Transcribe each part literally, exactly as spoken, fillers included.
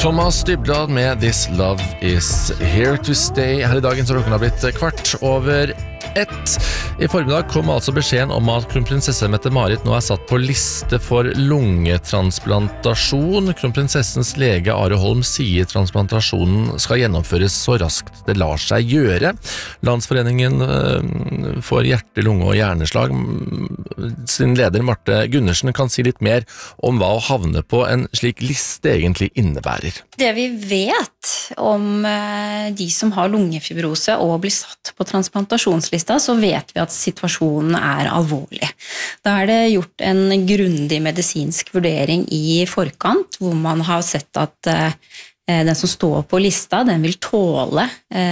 Thomas Dybdahl med This Love Is Here to Stay. Her i dagen så klokken har blitt kvart over ett. I formiddag kom altså beskjeden om at kronprinsesse Mette-Marit nå er satt på liste for lungetransplantasjon. Kronprinsessens lege Are Holm sier transplantasjonen skal gjennomføres så raskt det lar seg gjøre. Landsforeningen for hjerte, lunge og hjerneslag sin leder Marte Gundersen kan si litt mer om hva å havne på en slik liste egentlig innebærer. Det vi vet om de som har lungefibrose og blir satt på transplantasjonslista, så vet vi at situasjonen er alvorlig. Da er det gjort en grundig medisinsk vurdering i forkant, hvor man har sett at den som står på lista, den vil tåle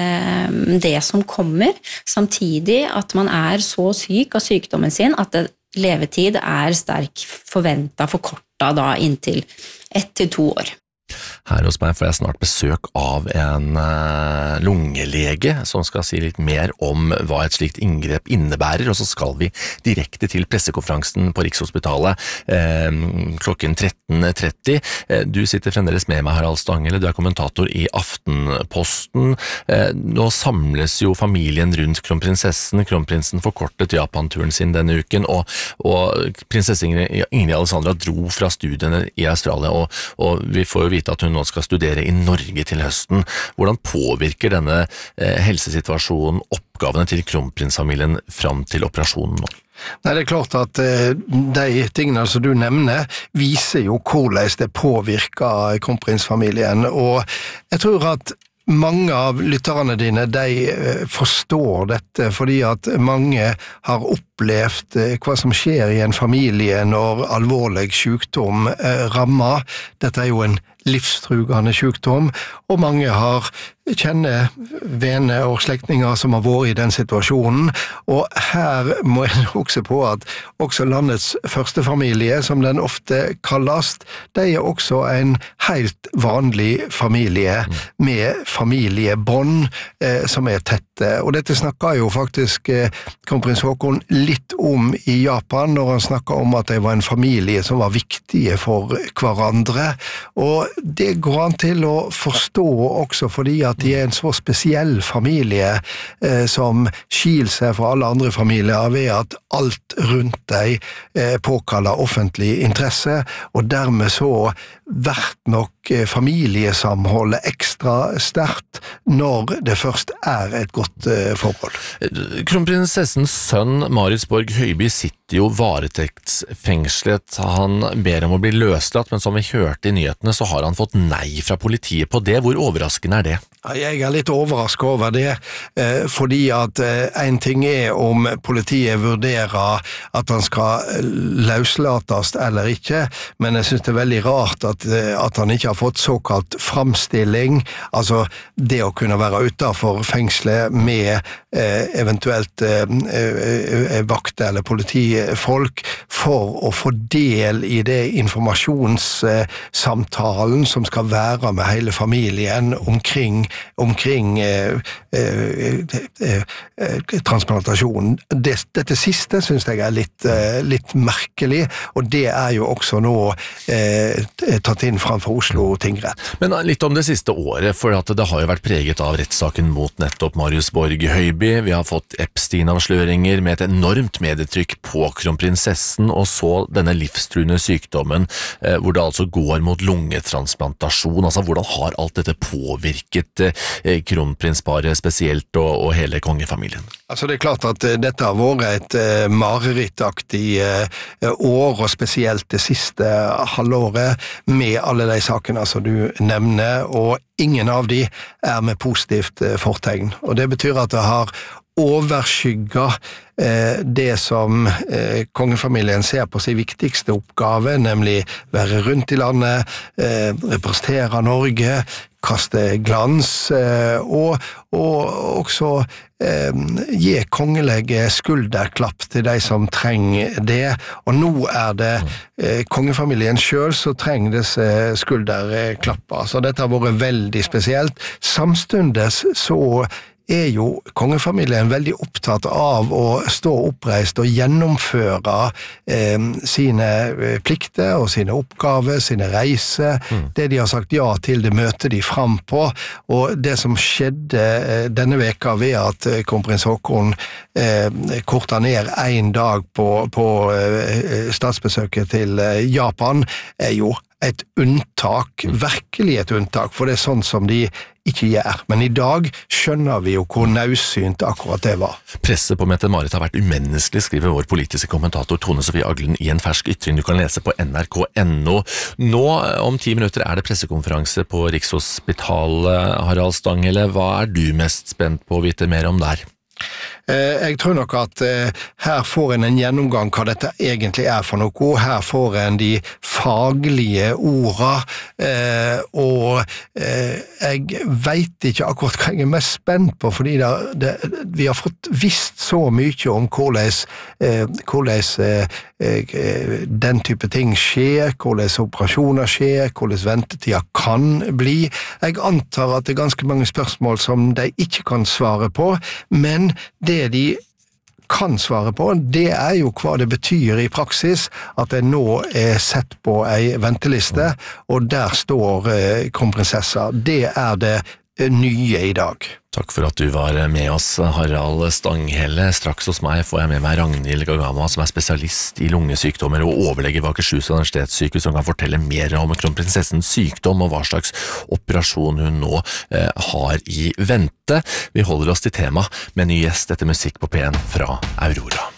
det som kommer, samtidig at man er så syk av sykdommen sin at levetid er sterk forventet forkortet da inntil ett til to år. Her hos meg får jeg snart besøk av en uh, lungelege som skal si litt mer om hva et slikt inngrep innebærer, og så skal vi direkte til pressekonferansen på Rikshospitalet eh, klokken tretten tretti. Eh, du sitter fremdeles med meg, Harald Stanghelle, du er kommentator i Aftenposten. Eh, nå samles jo familien rundt kronprinsessen. Kronprinsen forkortet Japan-turen sin denne uken, og, og prinsesse Ingrid, Ingrid Alexandra dro fra studiene i Australia, og, og vi får jo vite at hun nå skal studere i Norge til høsten. Hvordan påvirker denne eh, helsesituasjonen oppgavene til kronprinsfamilien fram til operasjonen nå? Nei, det er klart at eh, de tingene som du nevner viser jo hvordan det påvirker kronprinsfamilien, og jeg tror at mange av lytterne dine, de forstår dette, fordi at mange har opplevd hva som skjer i en familie når alvorlig sykdom rammer. Dette er jo en livstrugende sykdom, og mange har kjenner venner og slektninger som har vært i den situasjonen, og her må jeg også på at også landets første familie, som den ofte kalles, de er også en helt vanlig familie med familiebånd eh, som er tette, og dette snakker jo faktisk eh, kronprins Haakon litt om i Japan, når han snakker om at de var en familie som var viktige for hverandre, og det går an til å forstå også fordi at de er en så spesiell familie eh, som skil seg fra alle andre familier ved at alt rundt deg eh, påkaller offentlig interesse, og dermed så vært nok eh, familiesamholdet ekstra sterkt når det først er et godt eh, forhold. Kronprinsessens sønn Marius Borg Høiby sitter jo varetektsfengslet. Han ber om å bli løslatt, men som vi hørte i nyhetene så har han fått nei fra politiet på det. Hvor overraskende er det? Jeg er litt overrasket over det, eh, fordi at eh, en ting er om politiet vurderer at han skal løslates eller ikke, men jeg synes det er veldig rart at, eh, at han ikke har fått såkalt framstilling, altså det å kunne være utenfor fengslet med eh, eventuelt eh, eh, vakt eller politifolk for å få del i det informasjonssamtalen som skal være med hele familien omkring omkring eh, eh, eh, eh, transplantasjonen. Det, dette siste synes jeg er litt, eh, litt merkelig, og det er jo også nå eh, tatt inn framfor Oslo tingrett. Men litt om det siste året, for at det har jo vært preget av rettssaken mot nettopp Marius Borg Høiby. Vi har fått Epstein-avsløringer med et enormt medietrykk på kronprinsessen, og så denne livstruende sykdommen, eh, hvor det altså går mot lungetransplantasjon. Altså, hvordan har alt dette påvirket eh, kronprinsparet spesielt og, og hele kongefamilien? Altså det er klart at uh, dette har vært et uh, marerittaktig uh, år, og spesielt det siste halvåret med alle de sakene som du nevner, og ingen av de er med positivt uh, fortegn. Og det betyr at det har overskygget eh, det som eh, kongefamilien ser på sin viktigste oppgave, nemlig være rundt i landet, eh, representere Norge, kaste glans, eh, og, og også eh, gi kongelige skulderklapp til de som trenger det. Og nå er det eh, kongefamilien selv som trenger disse skulderklapper. Så dette har vært veldig spesielt. Samstundes så er jo kongefamilien veldig opptatt av å stå oppreist og gjennomføre eh, sine plikter og sine oppgaver, sine reiser, mm. det de har sagt ja til, det møter de fram på, og det som skjedde eh, denne veka ved at eh, kronprins Haakon eh, kortet ned en dag på, på eh, statsbesøket til eh, Japan, er jo et unntak, virkelig et unntak, for det er sånn som de ikke gjør. Men i dag skjønner vi jo hvor nausynt akkurat det var. Presset på Mette-Marit har vært umenneskelig, skriver vår politiske kommentator Tone Sofie Aglen i en fersk ytring du kan lese på N R K punktum N O. Nå, om ti minutter, er det pressekonferanse på Rikshospitalet. Harald Stanghelle, hva er du mest spent på å vite mer om der? Jeg tror nok at her får en en gjennomgang hva dette egentlig er for noe. Her får en de faglige ordene, og jeg vet ikke akkurat hva jeg er mest spent på, fordi det, det, vi har fått visst så mye om hvordan, hvordan den type ting skjer, hvordan operasjoner skjer, hvordan ventetida kan bli. Jeg antar at det er ganske mange spørsmål som de ikke kan svare på, men det de kan svare på, det er jo hva det betyr i praksis at det nå er sett på ei venteliste, og der står kronprinsessa. Det er det nye i dag. Takk for at du var med oss, Harald Stanghelle. Straks hos meg får jeg med meg Ragnhild Gagama, som er spesialist i lungesykdommer og overlege ved Akershus universitetssykehus, som kan fortelle mer om kronprinsessens sykdom og hva slags operasjon hun nå eh, har i vente. Vi holder oss til tema med ny gjest etter musikk på P en fra Aurora.